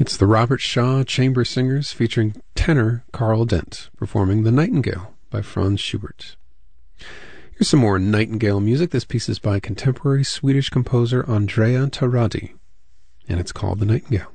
It's the Robert Shaw Chamber Singers featuring tenor Carl Dent performing The Nightingale by Franz Schubert. Here's some more Nightingale music. This piece is by contemporary Swedish composer Andrea Taradi, and it's called The Nightingale.